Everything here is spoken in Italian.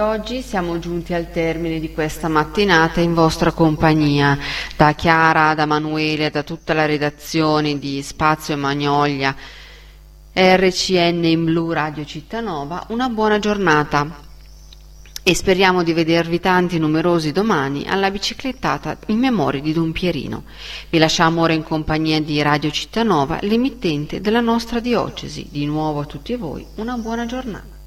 Oggi siamo giunti al termine di questa mattinata in vostra compagnia. Da Chiara, da Manuele, da tutta la redazione di Spazio e Magnolia, RCN in Blu Radio Cittanova, una buona giornata e speriamo di vedervi tanti numerosi domani alla biciclettata in memoria di Don Pierino. Vi lasciamo ora in compagnia di Radio Cittanova, l'emittente della nostra diocesi. Di nuovo a tutti voi una buona giornata.